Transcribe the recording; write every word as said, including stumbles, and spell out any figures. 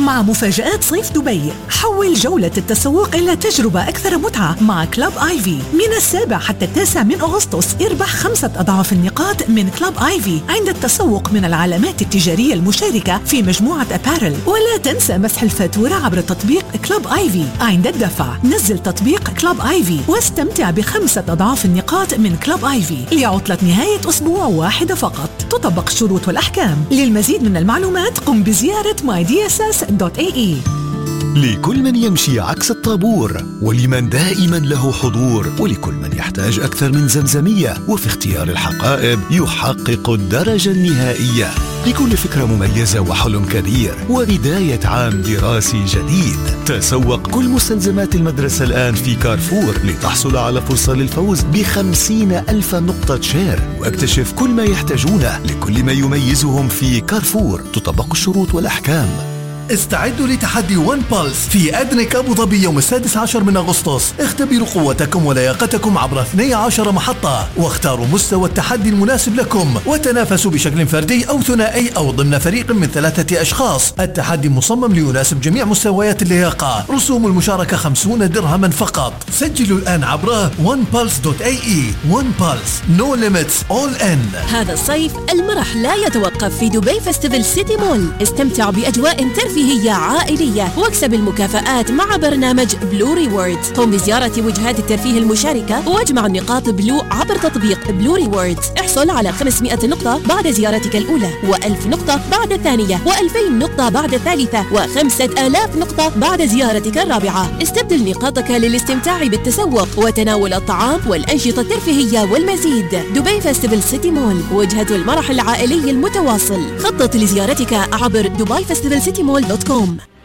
مع مفاجآت صيف دبي. حول جولة التسوق إلى تجربة أكثر متعة مع كلوب آيفي. من السابع حتى التاسع من أغسطس اربح خمسة أضعاف النقاط من كلوب آيفي عند التسوق من العلامات التجارية المشاركة في مجموعة أبارل. ولا تنسى مسح الفاتورة عبر تطبيق كلوب آيفي عند الدفع. نزل تطبيق كلوب آيفي واستمتع بخمسة أضعاف النقاط من كلوب آيفي لعطلة نهاية أسبوع واحدة فقط. تطبق الشروط والأحكام. للمزيد من المعلومات قم بزيارة ماي دي إس إس دوت إيه إي. لكل من يمشي عكس الطابور، ولمن دائما له حضور، ولكل من يحتاج أكثر من زمزمية، وفي اختيار الحقائب يحقق الدرجة النهائية. لكل فكرة مميزة وحلم كبير وبداية عام دراسي جديد. تسوق كل مستلزمات المدرسة الآن في كارفور لتحصل على فرصة للفوز بخمسين ألف نقطة شير، واكتشف كل ما يحتاجونه لكل ما يميزهم في كارفور. تطبق الشروط والأحكام. استعدوا لتحدي ون بالس في أدنك أبو ظبي يوم السادس عشر من أغسطس. اختبروا قوتكم ولياقتكم عبر اثنتي عشرة محطة، واختاروا مستوى التحدي المناسب لكم، وتنافسوا بشكل فردي أو ثنائي أو ضمن فريق من ثلاثة أشخاص. التحدي مصمم ليناسب جميع مستويات اللياقة. رسوم المشاركة خمسون درهما فقط. سجلوا الآن عبر ون بالس دوت إيه إي. ون بالس No Limits All In. هذا الصيف المرح لا يتوقف في دبي فيستيفال سيتي مول. استمتع بأجواء ترفيهية هي عائلية واكسب المكافآت مع برنامج بلو ريوردز. قم بزيارة وجهات الترفيه المشاركة واجمع النقاط بلو عبر تطبيق بلو ريوردز. احصل على خمسمائة نقطة بعد زيارتك الأولى، وألف نقطة بعد الثانية، وألفين نقطة بعد الثالثة، وخمسة آلاف نقطة بعد زيارتك الرابعة. استبدل نقاطك للاستمتاع بالتسوق وتناول الطعام والأنشطة الترفيهية والمزيد. دبي فيستيفال سيتي مول، وجهة المرح العائلي المتواصل. خطط لزيارتك عبر دبي فيستيفال سيتي مول دوت كوم.